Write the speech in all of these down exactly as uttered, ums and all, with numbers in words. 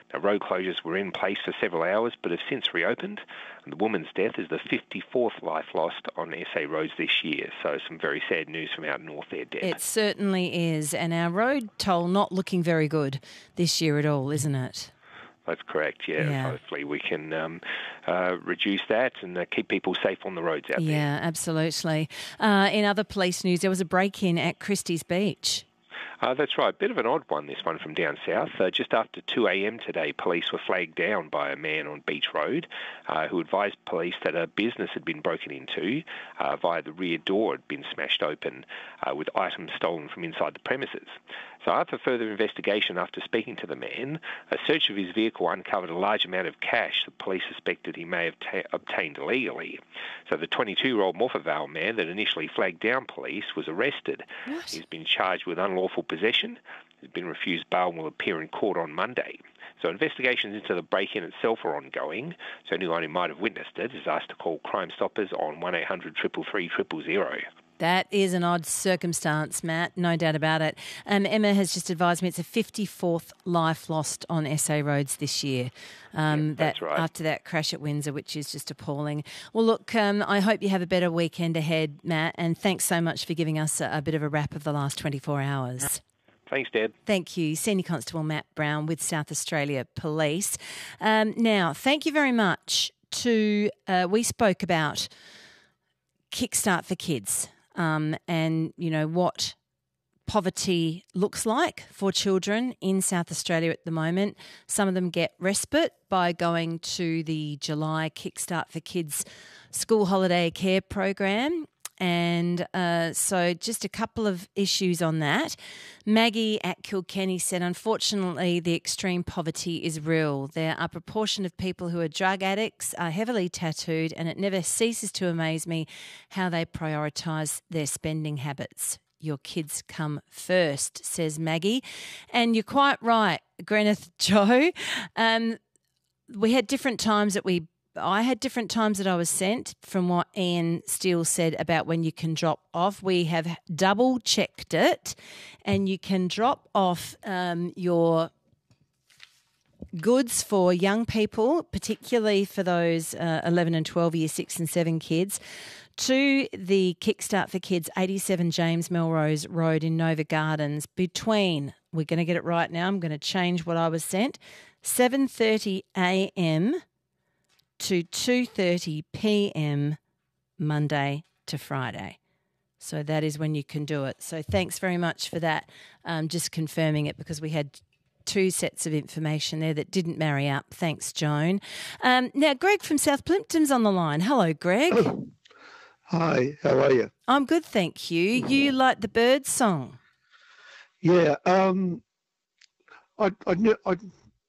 Now, road closures were in place for several hours but have since reopened, and the woman's death is the fifty-fourth life lost on S A roads this year. So some very sad news from out north there, Deb. It certainly is, and our road toll not looking very good this year at all, isn't it? That's correct, yeah. Yeah. Hopefully we can um, uh, reduce that and uh, keep people safe on the roads out there. Yeah, absolutely. Uh, in other police news, there was a break-in at Christie's Beach. Uh, that's right. Bit of an odd one, this one from down south. Uh, just after two a.m. today, police were flagged down by a man on Beach Road uh, who advised police that a business had been broken into uh, via the rear door had been smashed open uh, with items stolen from inside the premises. So after further investigation, after speaking to the man, a search of his vehicle uncovered a large amount of cash that police suspected he may have ta- obtained illegally. So the twenty-two-year-old Morphet Vale man that initially flagged down police was arrested. What? He's been charged with unlawful possession. He's been refused bail and will appear in court on Monday. So investigations into the break-in itself are ongoing. So anyone who might have witnessed it is asked to call Crime Stoppers on one eight hundred three three three zero zero. That is an odd circumstance, Matt, no doubt about it. Um, Emma has just advised me it's a fifty-fourth life lost on S A roads this year. Um, Yeah, that's that right. After that crash at Windsor, which is just appalling. Well, look, um, I hope you have a better weekend ahead, Matt, and thanks so much for giving us a, a bit of a wrap of the last twenty-four hours. Thanks, Deb. Thank you. Senior Constable Matt Brown with South Australia Police. Um, now, thank you very much to, uh, we spoke about Kickstart for Kids. Um, and, you know, what poverty looks like for children in South Australia at the moment. Some of them get respite by going to the July Kickstart for Kids school holiday care program. And uh, so just a couple of issues on that. Maggie at Kilkenny said, unfortunately, the extreme poverty is real. There are a proportion of people who are drug addicts, are heavily tattooed, and it never ceases to amaze me how they prioritise their spending habits. Your kids come first, says Maggie. And you're quite right, Gwyneth Joe. Um, we had different times that we I had different times that I was sent from what Ian Steele said about when you can drop off. We have double checked it, and you can drop off um, your goods for young people, particularly for those uh, eleven and twelve year six and seven kids, to the Kickstart for Kids, eighty-seven James Melrose Road in Nova Gardens between, we're going to get it right now, I'm going to change what I was sent, seven thirty a m to two thirty p m Monday to Friday. So that is when you can do it. So thanks very much for that, um, just confirming it, because we had two sets of information there that didn't marry up. Thanks, Joan. Um, now, Greg from South Plimpton's on the line. Hello, Greg. Hi, how are you? I'm good, thank you. You like the Birds song? Yeah, um, I, I knew, I,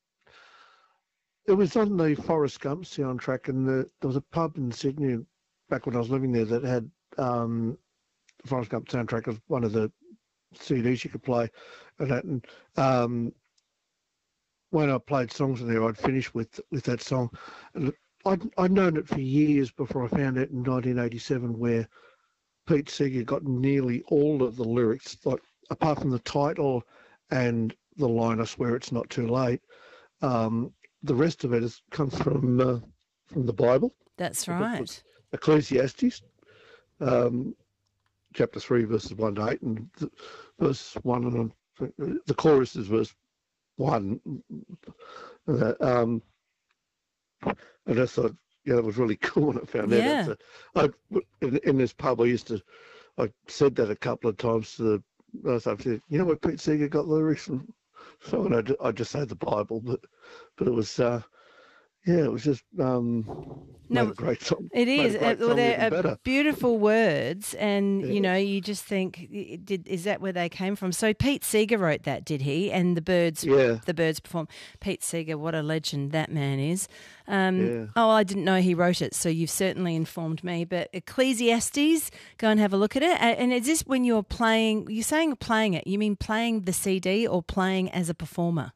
it was on the Forrest Gump soundtrack, and the, there was a pub in Sydney back when I was living there that had um, the Forrest Gump soundtrack as one of the C Ds you could play, and that. And um, when I played songs in there, I'd finish with with that song. And I'd I'd known it for years before I found out in nineteen eighty-seven, where Pete Seeger got nearly all of the lyrics, like apart from the title and the line "I swear it's not too late." Um, the rest of it is, comes from uh, from the Bible. That's right. Ecclesiastes, um, chapter three, verses one to eight, and the, verse one, and the chorus is verse one. Uh, um, and I thought, yeah, that was really cool when I found Yeah. out. I, in, in this pub, I used to, I said that a couple of times to the, I said, you know where Pete Seeger got lyrics from? So and I, I just say the Bible, but but it was, uh, yeah, it was just um, No, made a great song. It Made is. a great Uh, well, song they're even uh, better. beautiful words, and Yeah. you know, you just think, i- did is that where they came from? So Pete Seeger wrote that, did he? And the Birds, Yeah. the Birds performed. Pete Seeger, what a legend that man is. Um, Yeah. Oh, I didn't know he wrote it, so you've certainly informed me. But Ecclesiastes, go and have a look at it. A- And is this when you're playing? You're saying playing it? You mean playing the C D or playing as a performer?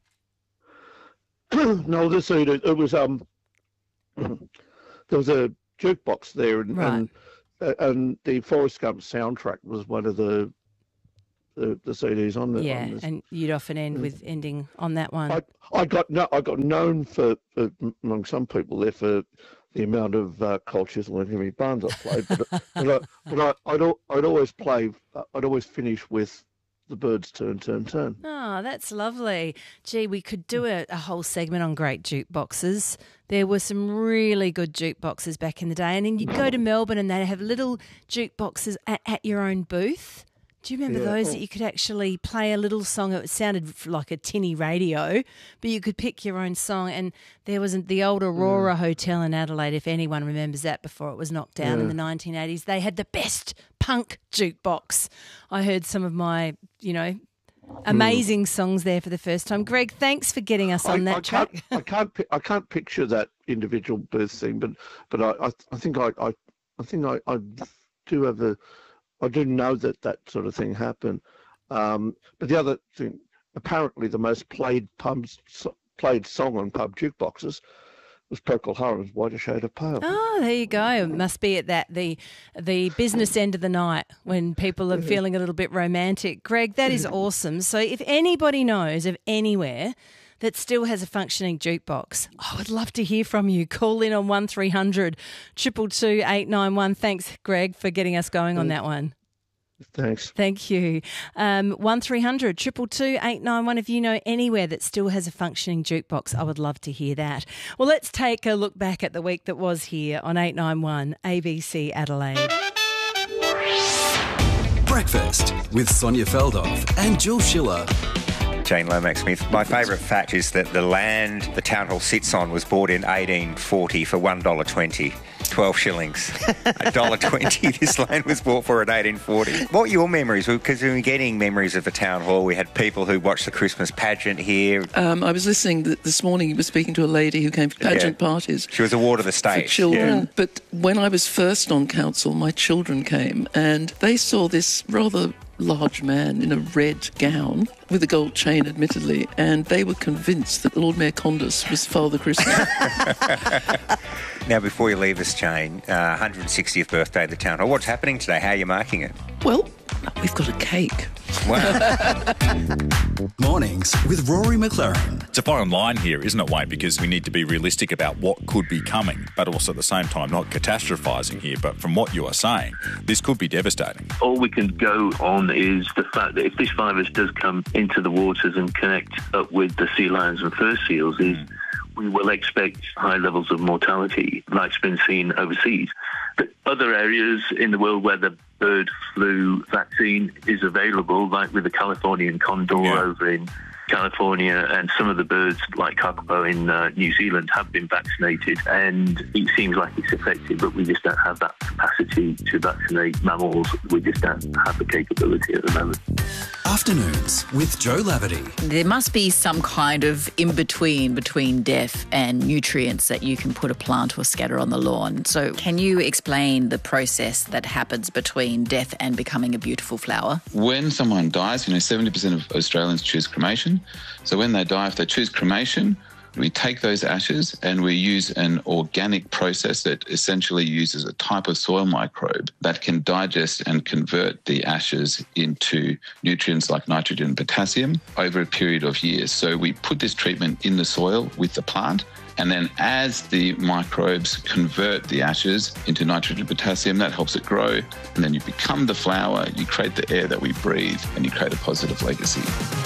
No, this it, it was um, there was a jukebox there, and Right. and, uh, and the Forrest Gump soundtrack was one of the the, the C Ds on the. Yeah, on this. and you'd often end with ending on that one. I, I got no, I got known for, for among some people there for the amount of uh, Colchester and Henry Barnes I played, but, but, I, but I, I'd al- I'd always play, I'd always finish with The Byrds Turn, Turn, Turn. Oh, that's lovely. Gee, we could do a, a whole segment on great jukeboxes. There were some really good jukeboxes back in the day, and then you'd go to Melbourne and they'd have little jukeboxes at, at your own booth. Do you remember Yeah. those Oh. that you could actually play a little song? It sounded like a tinny radio, but you could pick your own song. And there was the old Aurora Hotel in Adelaide, if anyone remembers that, before it was knocked down in the nineteen eighties. They had the best punk jukebox. I heard some of my, you know, amazing songs there for the first time. Greg, thanks for getting us on I, that I track. Can't, I can't, pi- I can't picture that individual booth thing, but but I, I, I think I, I, I think I, I do have a, I do know that that sort of thing happened. Um, but the other thing, apparently, the most played pubs, played song on pub jukeboxes was Procol Harum's "Whiter Shade of Pale." Oh, there you go. It must be at that the the business end of the night when people are feeling a little bit romantic. Greg, that is awesome. So if anybody knows of anywhere that still has a functioning jukebox, I would love to hear from you. Call in on one three hundred two two two eight nine one. Thanks, Greg, for getting us going on that one. Thanks. Thank you. Um, one three hundred two two two eight nine one. If you know anywhere that still has a functioning jukebox, I would love to hear that. Well, let's take a look back at the week that was here on eight nine one A B C Adelaide. Breakfast with Sonia Feldhoff and Jill Schiller. Jane Lomax-Smith. My favourite fact is that the land the town hall sits on was bought in eighteen forty for one dollar twenty. twelve shillings. one dollar twenty this land was bought for in eighteen forty. What were your memories? Because we were getting memories of the town hall. We had people who watched the Christmas pageant here. Um, I was listening th- this morning, you were speaking to a lady who came for pageant Yeah. parties. She was a ward of the For state. children. Yeah. But when I was first on council, my children came and they saw this rather large man in a red gown with a gold chain, admittedly, and they were convinced that Lord Mayor Condis was Father Christmas. Now, before you leave us, Jane, uh, one hundred sixtieth birthday of the town hall. What's happening today? How are you marking it? Well, we've got a cake. Wow. Mornings with Rory McLaren. It's a fine line here, isn't it, Wayne? Because we need to be realistic about what could be coming, but also at the same time not catastrophising here. But from what you are saying, this could be devastating. All we can go on is the fact that if this virus does come into the waters and connect up with the sea lions and fur seals, is we will expect high levels of mortality, like's been seen overseas. But other areas in the world where the bird flu vaccine is available, like with the Californian condor Yeah. over in California, and some of the birds like kakapo in uh, New Zealand have been vaccinated, and it seems like it's effective, but we just don't have that capacity to vaccinate mammals. We just don't have the capability at the moment. Afternoons with Joe Lavity. There must be some kind of in-between between death and nutrients that you can put a plant or scatter on the lawn. So can you explain the process that happens between death and becoming a beautiful flower? When someone dies, you know, seventy percent of Australians choose cremation. So when they die, if they choose cremation, we take those ashes and we use an organic process that essentially uses a type of soil microbe that can digest and convert the ashes into nutrients like nitrogen and potassium over a period of years. So we put this treatment in the soil with the plant, and then as the microbes convert the ashes into nitrogen and potassium, that helps it grow. And then you become the flower, you create the air that we breathe, and you create a positive legacy.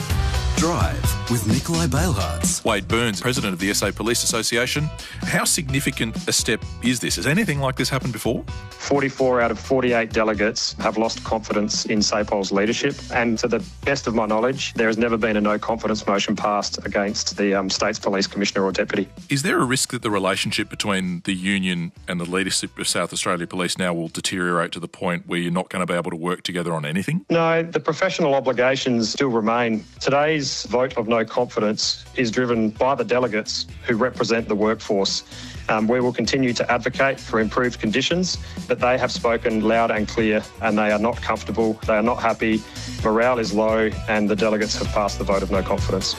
Drive with Nikolai Bailhartz. Wade Burns, President of the S A Police Association. How significant a step is this? Has anything like this happened before? forty-four out of forty-eight delegates have lost confidence in SAPOL's leadership, and to the best of my knowledge, there has never been a no confidence motion passed against the um, State's Police Commissioner or Deputy. Is there a risk that the relationship between the union and the leadership of South Australia Police now will deteriorate to the point where you're not going to be able to work together on anything? No, the professional obligations still remain. Today's vote of no confidence is driven by the delegates who represent the workforce. Um, we will continue to advocate for improved conditions, but they have spoken loud and clear, and they are not comfortable, they are not happy, morale is low, and the delegates have passed the vote of no confidence.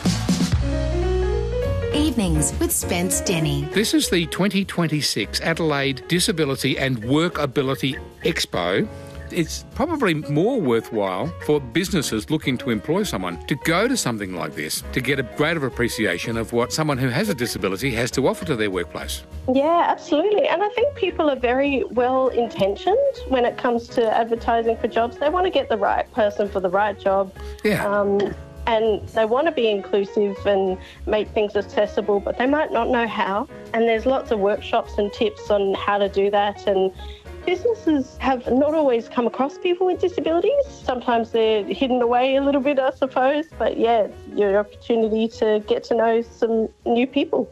Evenings with Spence Denny. This is the twenty twenty-six Adelaide Disability and Workability Expo, It's probably more worthwhile for businesses looking to employ someone to go to something like this to get a greater appreciation of what someone who has a disability has to offer to their workplace. Yeah, absolutely. And I think people are very well intentioned when it comes to advertising for jobs. They want to get the right person for the right job. Yeah. Um, and they want to be inclusive and make things accessible, but they might not know how. And there's lots of workshops and tips on how to do that. And businesses have not always come across people with disabilities. Sometimes they're hidden away a little bit, I suppose. But yeah, it's your opportunity to get to know some new people.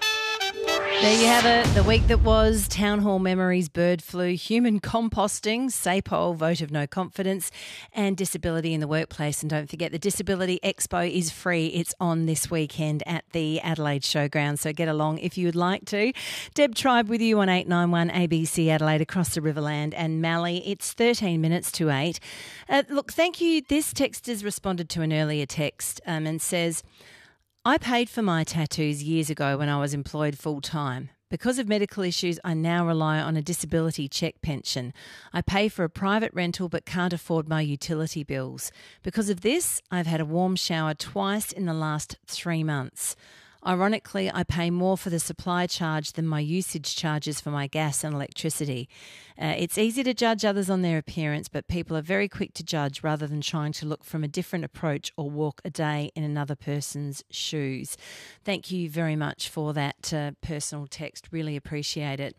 There you have it. The week that was, Town Hall memories, bird flu, human composting, SAPOL, vote of no confidence, and disability in the workplace. And don't forget, the Disability Expo is free. It's on this weekend at the Adelaide Showground, so get along if you would like to. Deb Tribe with you on eight nine one A B C Adelaide across the Riverland and Mallee. It's thirteen minutes to eight. Uh, look, thank you. This text has responded to an earlier text um, and says, I paid for my tattoos years ago when I was employed full-time. Because of medical issues, I now rely on a disability check pension. I pay for a private rental but can't afford my utility bills. Because of this, I've had a warm shower twice in the last three months. Ironically, I pay more for the supply charge than my usage charges for my gas and electricity. Uh, it's easy to judge others on their appearance, but people are very quick to judge rather than trying to look from a different approach or walk a day in another person's shoes. Thank you very much for that uh, personal text. Really appreciate it.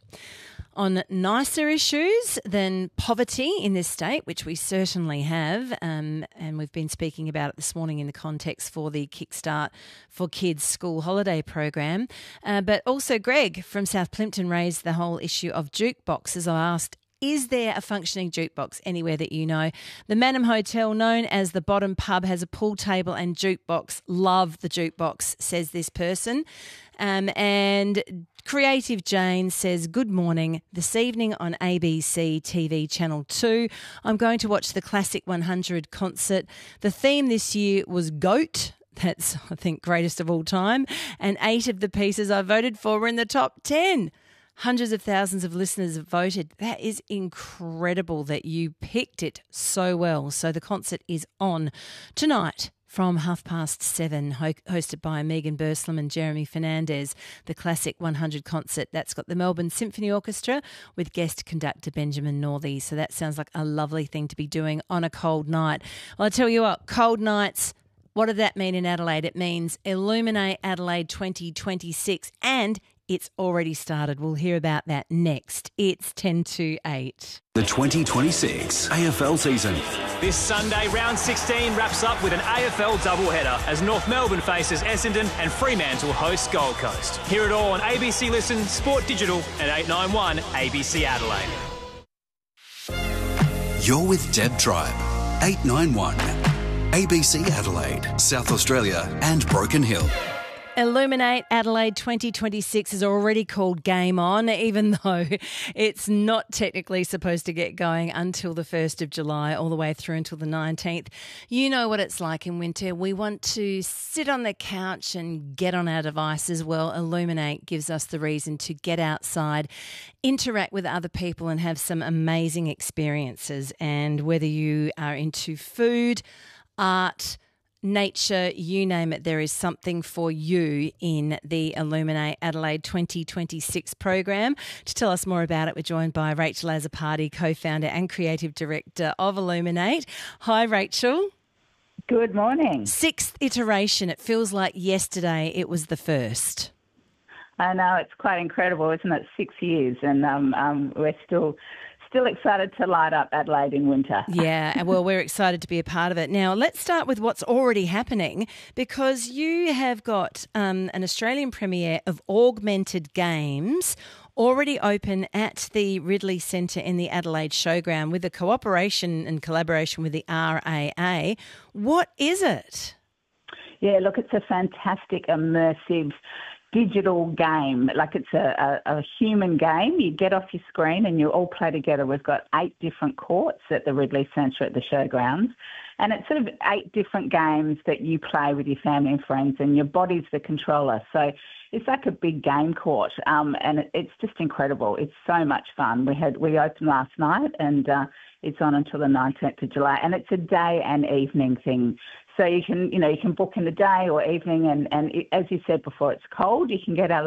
On nicer issues than poverty in this state, which we certainly have, um, and we've been speaking about it this morning in the context for the Kickstart for Kids school holiday program, uh, but also Greg from South Plympton raised the whole issue of jukeboxes. I asked, is there a functioning jukebox anywhere that you know? The Manham Hotel, known as the Bottom Pub, has a pool table and jukebox. Love the jukebox, says this person. Um, and Creative Jane says, good morning. This evening on A B C T V Channel two, I'm going to watch the Classic one hundred concert. The theme this year was GOAT. That's, I think, greatest of all time. And eight of the pieces I voted for were in the top ten. Hundreds of thousands of listeners have voted. That is incredible that you picked it so well. So the concert is on tonight from half past seven, ho- hosted by Megan Burslam and Jeremy Fernandez. The Classic one hundred concert, that's got the Melbourne Symphony Orchestra with guest conductor Benjamin Northey. So that sounds like a lovely thing to be doing on a cold night. Well, I tell you what, cold nights, what does that mean in Adelaide? It means Illuminate Adelaide twenty twenty-six, and it's already started. We'll hear about that next. It's ten to eight. The twenty twenty-six A F L season. This Sunday, round sixteen wraps up with an A F L doubleheader as North Melbourne faces Essendon and Fremantle hosts Gold Coast. Hear it all on A B C Listen, Sport Digital and eight nine one A B C Adelaide. You're with Deb Tribe. eight nine one A B C Adelaide, South Australia and Broken Hill. Illuminate Adelaide twenty twenty-six is already called Game On, even though it's not technically supposed to get going until the first of July, all the way through until the nineteenth. You know what it's like in winter. We want to sit on the couch and get on our devices. Well, Illuminate gives us the reason to get outside, interact with other people and have some amazing experiences. And whether you are into food, art, nature, you name it, there is something for you in the Illuminate Adelaide twenty twenty-six program. To tell us more about it, we're joined by Rachel Azzopardi, co-founder and creative director of Illuminate. Hi, Rachel. Good morning. Sixth iteration. It feels like yesterday it was the first. I know, it's quite incredible, isn't it? Six years and um, um, we're still... Still excited to light up Adelaide in winter. Yeah, well, we're excited to be a part of it. Now, let's start with what's already happening, because you have got um, an Australian premiere of Augmented Games already open at the Ridley Centre in the Adelaide Showground with a cooperation and collaboration with the R A A. What is it? Yeah, look, it's a fantastic, immersive digital game. Like, it's a, a, a human game. You get off your screen and you all play together. We've got eight different courts at the Ridley Centre at the Showgrounds, and it's sort of eight different games that you play with your family and friends, and your body's the controller. So it's like a big game court, um, and it, it's just incredible. It's so much fun. We had we opened last night, and uh, it's on until the nineteenth of July, and it's a day and evening thing. So you can, you know, you can book in the day or evening, and, and it, as you said before, it's cold. You can get out